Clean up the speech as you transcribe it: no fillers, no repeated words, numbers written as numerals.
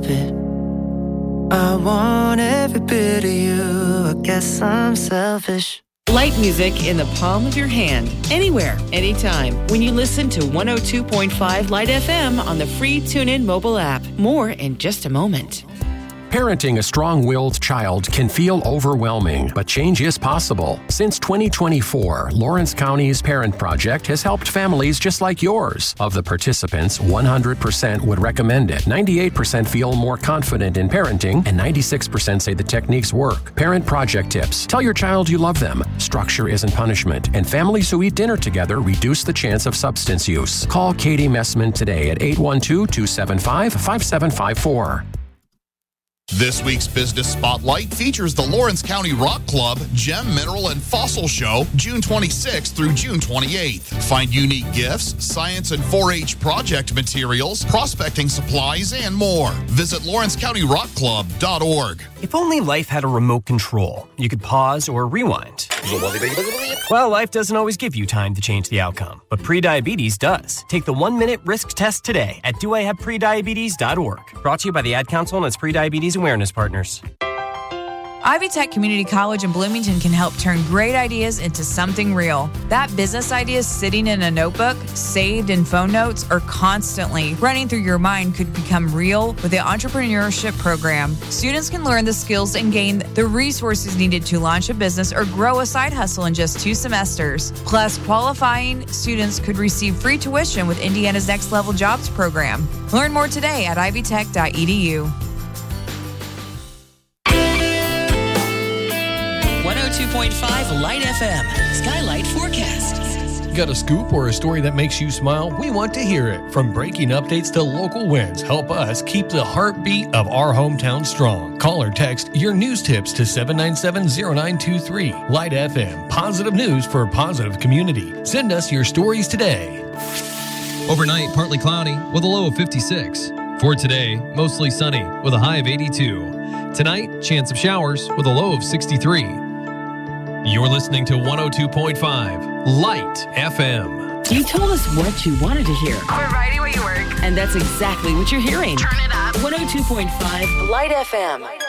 help it. I want every bit of you. I guess I'm selfish. Light music in the palm of your hand, anywhere, anytime. When you listen to 102.5 Light FM on the free TuneIn mobile app. More in just a moment. Parenting a strong-willed child can feel overwhelming, but change is possible. Since 2024, Lawrence County's Parent Project has helped families just like yours. Of the participants, 100% would recommend it. 98% feel more confident in parenting, and 96% say the techniques work. Parent Project tips. Tell your child you love them. Structure isn't punishment, and families who eat dinner together reduce the chance of substance use. Call Katie Messman today at 812-275-5754. This week's Business Spotlight features the Lawrence County Rock Club Gem, Mineral, and Fossil Show, June 26th through June 28th. Find unique gifts, science and 4-H project materials, prospecting supplies, and more. Visit LawrenceCountyRockClub.org. If only life had a remote control, you could pause or rewind. Well, life doesn't always give you time to change the outcome, but prediabetes does. Take the 1-minute risk test today at doihaveprediabetes.org. Brought to you by the Ad Council and its Prediabetes Awareness Partners. Ivy Tech Community College in Bloomington can help turn great ideas into something real. That business idea sitting in a notebook, saved in phone notes, or constantly running through your mind could become real with the entrepreneurship program. Students can learn the skills and gain the resources needed to launch a business or grow a side hustle in just 2 semesters. Plus, qualifying students could receive free tuition with Indiana's Next Level Jobs program. Learn more today at ivytech.edu. 102.5 Light FM, Skylight Forecast. Got a scoop or a story that makes you smile? We want to hear it. From breaking updates to local wins, help us keep the heartbeat of our hometown strong. Call or text your news tips to 797-0923. Light FM, positive news for a positive community. Send us your stories today. Overnight, partly cloudy with a low of 56. For today, mostly sunny with a high of 82. Tonight, chance of showers with a low of 63. You're listening to 102.5 Light FM. You told us what you wanted to hear. We're riding where you work. And that's exactly what you're hearing. Turn it up. 102.5 Light FM.